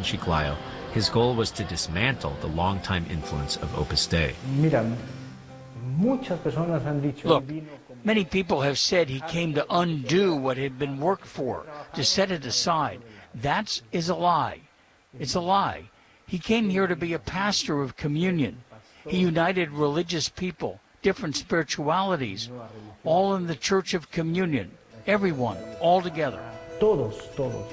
Chiclayo, his goal was to dismantle the longtime influence of Opus Dei. Look, many people have said he came to undo what had been worked for, to set it aside. That is a lie. It's a lie. He came here to be a pastor of communion. He united religious people, different spiritualities, all in the Church of Communion. Everyone, all together. Todos.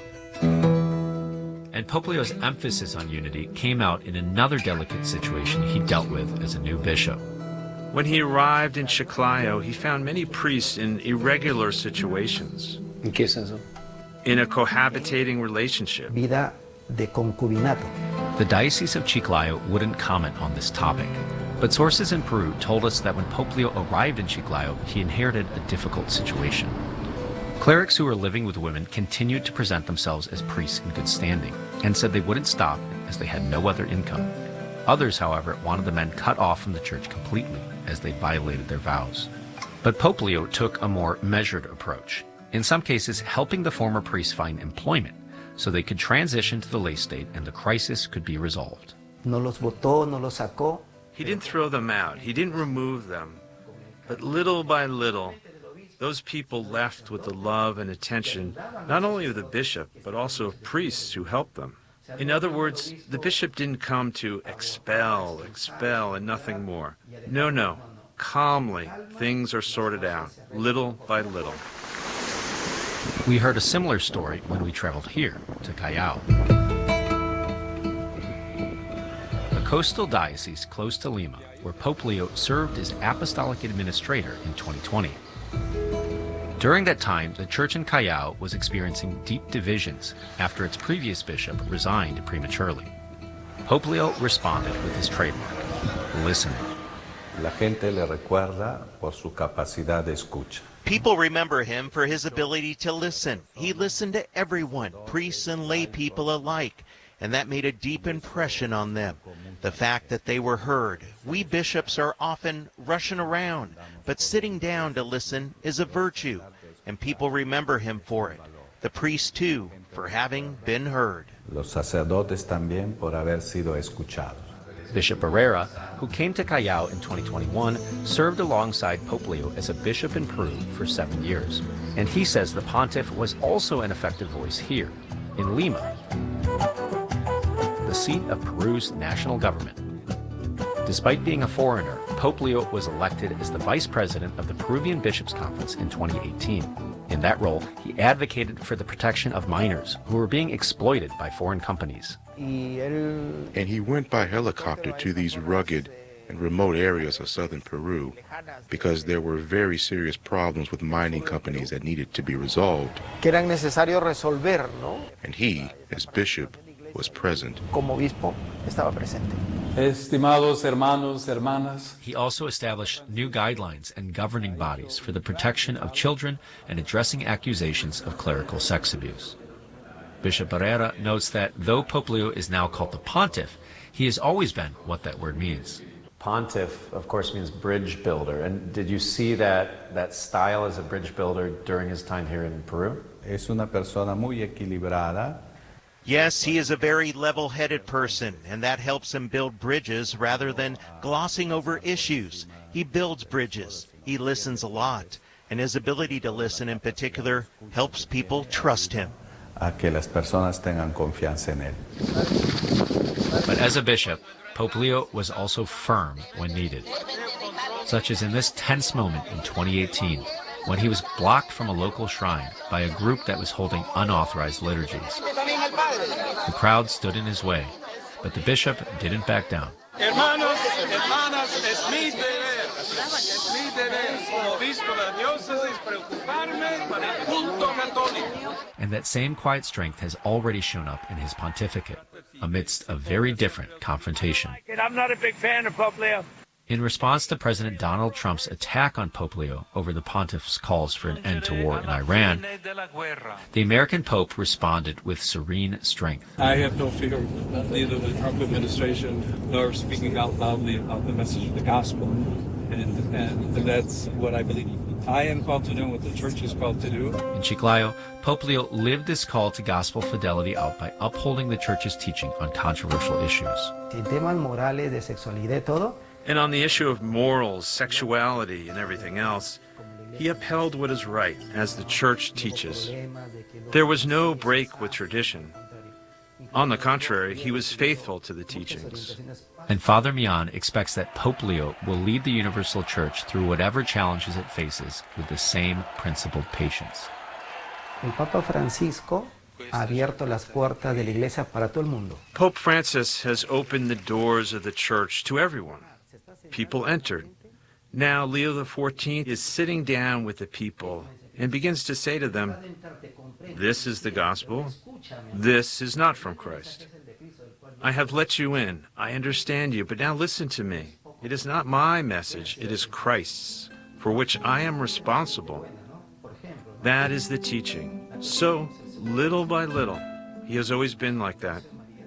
And Pope Leo's emphasis on unity came out in another delicate situation he dealt with as a new bishop. When he arrived in Chiclayo, he found many priests in irregular situations. ¿En qué senso? In a cohabitating relationship. Vida de concubinato. The Diocese of Chiclayo wouldn't comment on this topic, but sources in Peru told us that when Pope Leo arrived in Chiclayo, he inherited a difficult situation. Clerics who were living with women continued to present themselves as priests in good standing, and said they wouldn't stop as they had no other income. Others, however, wanted the men cut off from the church completely, as they violated their vows. But Pope Leo took a more measured approach, in some cases helping the former priests find employment, so they could transition to the lay state and the crisis could be resolved. No los botó, no los sacó. He didn't throw them out, he didn't remove them, but little by little, those people left with the love and attention not only of the bishop, but also of priests who helped them. In other words, the bishop didn't come to expel, and nothing more. No. Calmly, things are sorted out, little by little. We heard a similar story when we traveled here to Callao, a coastal diocese close to Lima, where Pope Leo served as apostolic administrator in 2020. During that time, the church in Callao was experiencing deep divisions after its previous bishop resigned prematurely. Pope Leo responded with his trademark, listening. La gente le recuerda por su capacidad de escucha. People remember him for his ability to listen. He listened to everyone, priests and lay people alike, and that made a deep impression on them. The fact that they were heard. We bishops are often rushing around, but sitting down to listen is a virtue, and people remember him for it. The priests, too, for having been heard. Los sacerdotes también por haber sido escuchados. Bishop Herrera, who came to Callao in 2021, served alongside Pope Leo as a bishop in Peru for 7 years. And he says the pontiff was also an effective voice here, in Lima, the seat of Peru's national government. Despite being a foreigner, Pope Leo was elected as the vice president of the Peruvian Bishops' Conference in 2018. In that role, he advocated for the protection of minors who were being exploited by foreign companies. And he went by helicopter to these rugged and remote areas of southern Peru because there were very serious problems with mining companies that needed to be resolved. Que eran necesario resolver, ¿no? And he, as bishop, was present. Como obispo, estaba presente. Estimados hermanos, hermanas. He also established new guidelines and governing bodies for the protection of children and addressing accusations of clerical sex abuse. Bishop Herrera notes that though Pope Leo is now called the pontiff, he has always been what that word means. Pontiff, of course, means bridge builder. And did you see that style as a bridge builder during his time here in Peru? Es una persona muy equilibrada. Yes, he is a very level-headed person, and that helps him build bridges rather than glossing over issues. He builds bridges. He listens a lot, and his ability to listen in particular helps people trust him. A que las personas tengan confianza en él. But as a bishop, Pope Leo was also firm when needed, such as in this tense moment in 2018, when he was blocked from a local shrine by a group that was holding unauthorized liturgies. The crowd stood in his way, but the bishop didn't back down. Hermanos, hermanas, es mi deber como obispo de la diócesis preocuparme por el culto católico. And that same quiet strength has already shown up in his pontificate, amidst a very different confrontation. I'm not a big fan of Pope Leo. In response to President Donald Trump's attack on Pope Leo over the pontiff's calls for an end to war in Iran, the American Pope responded with serene strength. I have no fear of neither the Trump administration nor speaking out loudly about the message of the gospel. And that's what I believe. I am called to do what the church is called to do. In Chiclayo, Pope Leo lived this call to gospel fidelity out by upholding the church's teaching on controversial issues. And on the issue of morals, sexuality, and everything else, he upheld what is right, as the church teaches. There was no break with tradition. On the contrary, he was faithful to the teachings. And Father Mian expects that Pope Leo will lead the Universal Church through whatever challenges it faces with the same principled patience. El Papa Francisco ha abierto las puertas de la iglesia para todo el mundo. Pope Francis has opened the doors of the church to everyone. People entered. Now Leo XIV is sitting down with the people and begins to say to them, "This is the gospel. This is not from Christ. I have let you in. I understand you, but now listen to me. It is not my message, it is Christ's, for which I am responsible." That is the teaching. So, little by little, he has always been like that.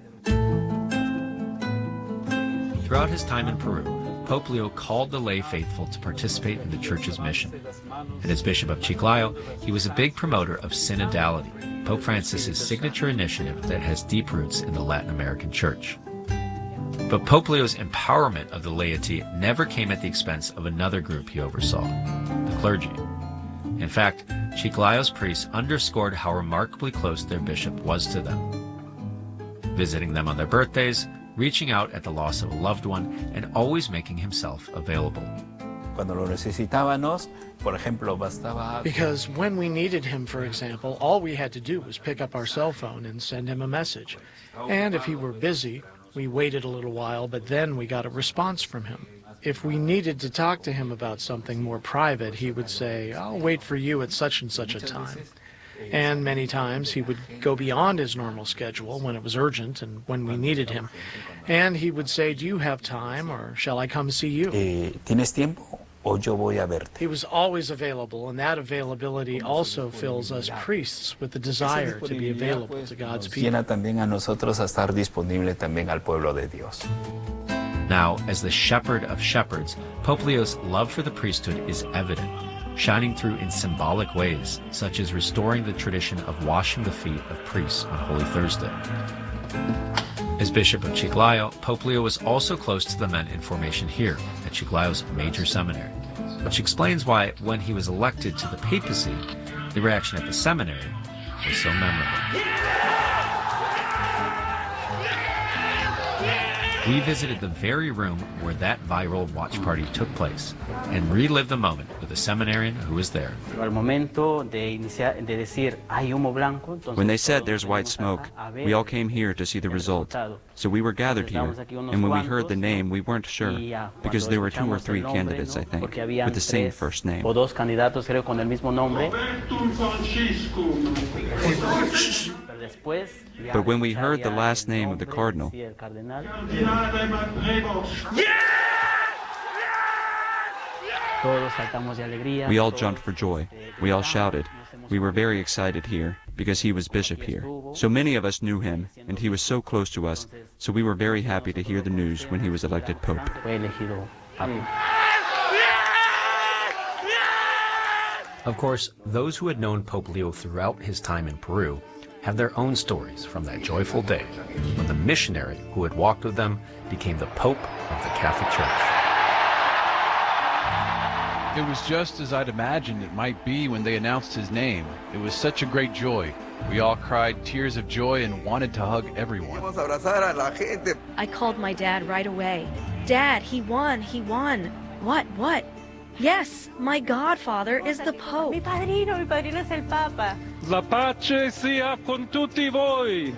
Throughout his time in Peru, Pope Leo called the lay faithful to participate in the church's mission. And as Bishop of Chiclayo, he was a big promoter of synodality, Pope Francis's signature initiative that has deep roots in the Latin American church. But Pope Leo's empowerment of the laity never came at the expense of another group he oversaw, the clergy. In fact, Chiclayo's priests underscored how remarkably close their bishop was to them, visiting them on their birthdays, reaching out at the loss of a loved one, and always making himself available. Because when we needed him, for example, all we had to do was pick up our cell phone and send him a message. And if he were busy, we waited a little while, but then we got a response from him. If we needed to talk to him about something more private, he would say, "I'll wait for you at such and such a time." And many times he would go beyond his normal schedule when it was urgent and when we needed him. And he would say, "Do you have time, or shall I come see you?" ¿Tienes tiempo o yo voy a verte? He was always available, and that availability also fills us priests with the desire to be available to God's people. Llena también a nosotros a estar disponible también al pueblo de Dios. Now, as the shepherd of shepherds, Pope Leo's love for the priesthood is evident, shining through in symbolic ways, such as restoring the tradition of washing the feet of priests on Holy Thursday. As Bishop of Chiclayo, Pope Leo was also close to the men in formation here at Chiclayo's major seminary, which explains why, when he was elected to the papacy, the reaction at the seminary was so memorable. We visited the very room where that viral watch party took place and relived the moment with a seminarian who was there. When they said there's white smoke, we all came here to see the result. So we were gathered here, and when we heard the name, we weren't sure, because there were 2 or 3 candidates, I think, with the same first name. But when we heard the last name of the cardinal, we all jumped for joy. We all shouted. We were very excited here, because he was bishop here. So many of us knew him, and he was so close to us, so we were very happy to hear the news when he was elected pope. Of course, those who had known Pope Leo throughout his time in Peru have their own stories from that joyful day when the missionary who had walked with them became the Pope of the Catholic Church. It was just as I'd imagined it might be when they announced his name. It was such a great joy. We all cried tears of joy and wanted to hug everyone. I called my dad right away. "Dad, he won, he won." What? Yes, my godfather is the Pope. Mi padrino es el Papa. La pace sia con tutti voi.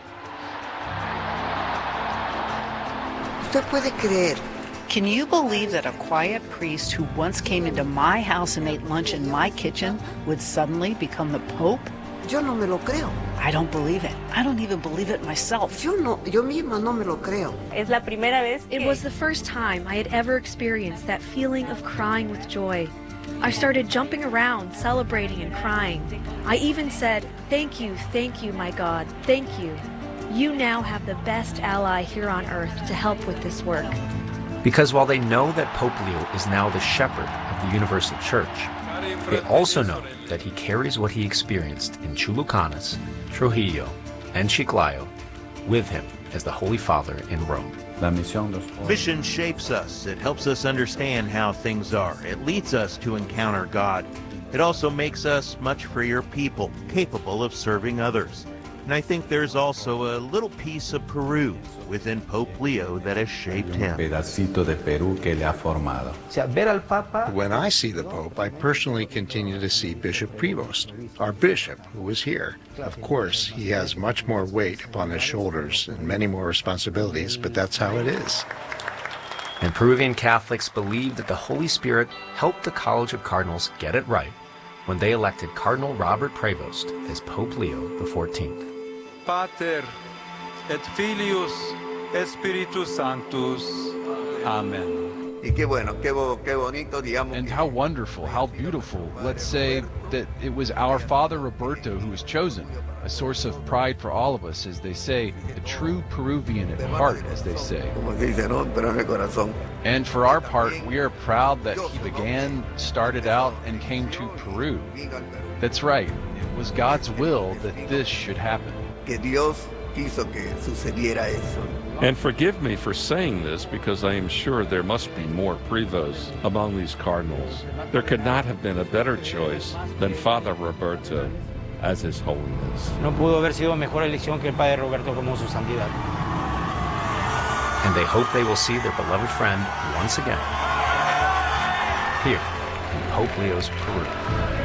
¿Usted puede creer? Can you believe that a quiet priest who once came into my house and ate lunch in my kitchen would suddenly become the Pope? Yo no me lo creo. I don't believe it. I don't even believe it myself. Yo misma no me lo creo. Es la primera vez It was the first time I had ever experienced that feeling of crying with joy. I started jumping around, celebrating and crying. I even said, thank you, my God, thank you. You now have the best ally here on earth to help with this work." Because while they know that Pope Leo is now the shepherd of the Universal Church, They also noted that he carries what he experienced in Chulucanas, Trujillo, and Chiclayo with him as the Holy Father in Rome. Mission shapes us. It helps us understand how things are. It leads us to encounter God. It also makes us much freer people, capable of serving others. And I think there's also a little piece of Peru within Pope Leo that has shaped him. When I see the Pope, I personally continue to see Bishop Prevost, our bishop, who was here. Of course, he has much more weight upon his shoulders and many more responsibilities, but that's how it is. And Peruvian Catholics believe that the Holy Spirit helped the College of Cardinals get it right when they elected Cardinal Robert Prevost as Pope Leo XIV. Pater et Filius et Spiritus Sanctus. Amen. And how wonderful, how beautiful. Let's say that it was our Father Roberto who was chosen, a source of pride for all of us, as they say, a true Peruvian at heart, as they say. And for our part, we are proud that he started out, and came to Peru. That's right, it was God's will that this should happen. And forgive me for saying this, because I am sure there must be more Prevosts among these cardinals. There could not have been a better choice than Father Roberto as His Holiness. No pudo haber sido mejor elección que el Padre Roberto como su santidad. And they hope they will see their beloved friend once again here in Pope Leo's Peru.